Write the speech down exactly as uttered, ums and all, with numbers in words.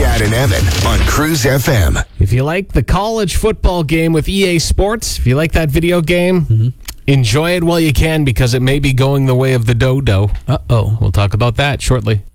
Chad and Evan on Cruise F M. If you like the college football game with E A Sports, if you like that video game, mm-hmm. enjoy it while you can because it may be going the way of the dodo. Uh-oh. We'll talk about that shortly.